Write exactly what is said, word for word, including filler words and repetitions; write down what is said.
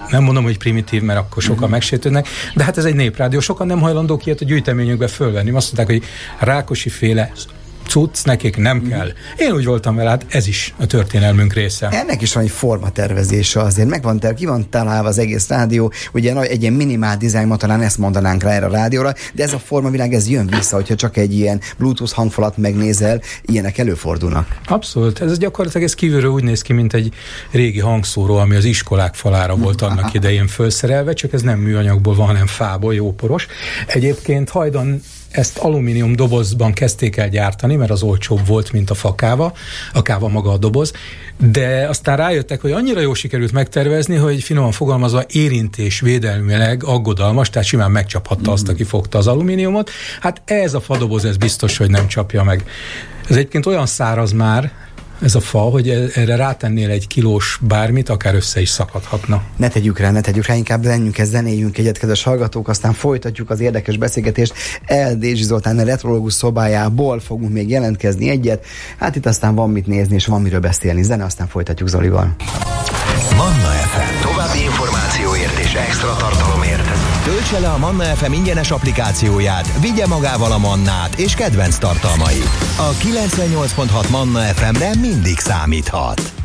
nem mondom, hogy primitív, mert akkor sokan uh-huh. megsértődnek, de hát ez egy néprádió, sokan nem hajlandók ilyet a gyűjteményükbe fölvenni. Azt mondták, hogy Rákosi féle cucc nekik nem kell. Én úgy voltam vele, hát ez is a történelmünk része. Ennek is van egy formatervezése azért, megvan, ter, ki van találva az egész rádió, ugye egy ilyen minimál dizájnban talán ezt mondanánk rá erre a rádióra, de ez a formavilág, ez jön vissza, hogyha csak egy ilyen Bluetooth hangfalat megnézel, ilyenek előfordulnak. Abszolút, ez gyakorlatilag ez kívülről úgy néz ki, mint egy régi hangszóró, ami az iskolák falára volt annak idején felszerelve, csak ez nem műanyagból van, hanem fából, jóporos. Egyébként hajdan ezt alumínium dobozban kezdték el gyártani, mert az olcsóbb volt, mint a fakáva, a káva maga a doboz, de aztán rájöttek, hogy annyira jól sikerült megtervezni, hogy finoman fogalmazva érintés védelmileg aggodalmas, tehát simán megcsaphatta azt, aki fogta az alumíniumot. Hát ez a fadoboz, ez biztos, hogy nem csapja meg. Ez egyébként olyan száraz már, ez a fa, hogy erre rátennél egy kilós bármit, akár össze is szakadhatna. Ne tegyük rá, ne tegyük rá, inkább menjünk el, zenéljünk egyet, kedves hallgatók, aztán folytatjuk az érdekes beszélgetést. Eldézsi Zoltán a Retrológus szobájából fogunk még jelentkezni egyet. Hát itt aztán van mit nézni, és van miről beszélni. Zene, aztán folytatjuk Zolival. Manna ef em. További információért és extra tartalomért. Töltse le a Manna ef em ingyenes applikációját, vigye magával a Mannát és kedvenc tartalmait. A kilencvennyolc pont hat Manna ef emre mindig számíthat.